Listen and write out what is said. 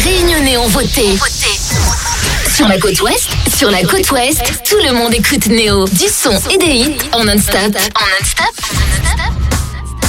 Réunionnais ont voté. Sur la côte ouest, tout le monde écoute Néo. Du son et des hits en non-stop.